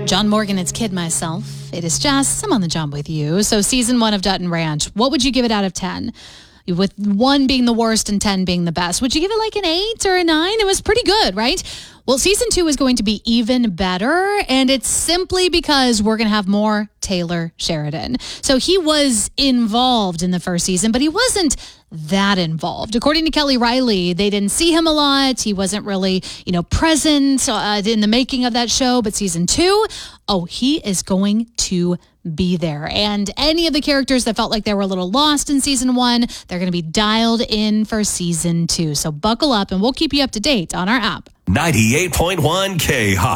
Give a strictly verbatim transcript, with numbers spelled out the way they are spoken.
John Morgan, it's Kid myself. It is Jess. I'm on the job with you. So season one of Dutton Ranch, what would you give it out of ten? With one being the worst and ten being the best. Would you give it like an eight or a nine? It was pretty good, right? Well, season two is going to be even better, and it's simply because we're going to have more Taylor Sheridan. So he was involved in the first season, but he wasn't that involved. According to Kelly Riley, they didn't see him a lot. He wasn't really, you know, present uh, in the making of that show. But season two, oh, he is going to be there. And any of the characters that felt like they were a little lost in season one, they're going to be dialed in for season two. So buckle up and we'll keep you up to date on our app. ninety-eight point one K-Hot.